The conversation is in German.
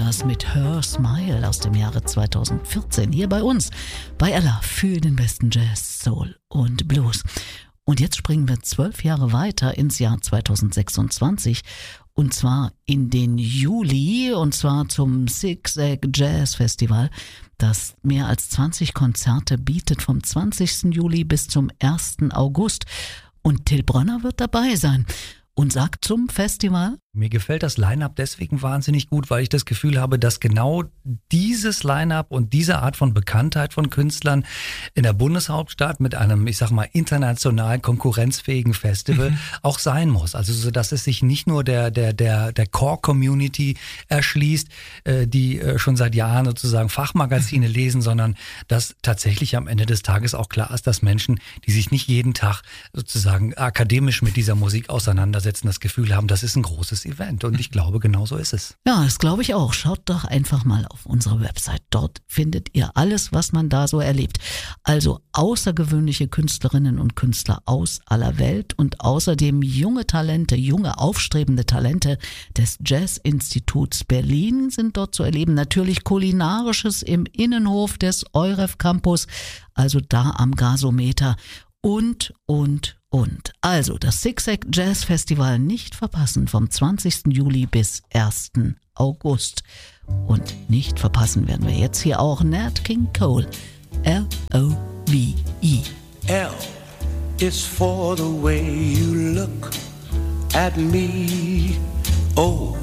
das mit Her Smile aus dem Jahre 2014 hier bei uns, bei Ella für den besten Jazz, Soul und Blues. Und jetzt springen wir 12 Jahre weiter ins Jahr 2026 und zwar in den Juli und zwar zum Zigzag Jazz Festival, das mehr als 20 Konzerte bietet vom 20. Juli bis zum 1. August. Und Till Brönner wird dabei sein und sagt zum Festival: Mir gefällt das Line-Up deswegen wahnsinnig gut, weil ich das Gefühl habe, dass genau dieses Line-Up und diese Art von Bekanntheit von Künstlern in der Bundeshauptstadt mit einem, ich sag mal, international konkurrenzfähigen Festival auch sein muss. Also so, dass es sich nicht nur der Core-Community erschließt, die schon seit Jahren sozusagen Fachmagazine lesen, sondern dass tatsächlich am Ende des Tages auch klar ist, dass Menschen, die sich nicht jeden Tag sozusagen akademisch mit dieser Musik auseinandersetzen, das Gefühl haben, das ist ein großes Event und ich glaube, genau so ist es. Ja, das glaube ich auch. Schaut doch einfach mal auf unsere Website. Dort findet ihr alles, was man da so erlebt. Also außergewöhnliche Künstlerinnen und Künstler aus aller Welt und außerdem junge Talente, junge aufstrebende Talente des Jazz-Instituts Berlin sind dort zu erleben. Natürlich Kulinarisches im Innenhof des Euref Campus, also da am Gasometer und. Also das Zigzag Jazz Festival nicht verpassen vom 20. Juli bis 1. August. Und nicht verpassen werden wir jetzt hier auch Nat King Cole, L-O-V-E. L is for the way you look at me. O